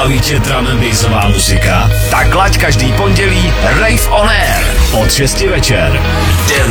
Baví tě drum and bassová muzika? Tak laď každý pondělí Rave on Air od 6 večer. The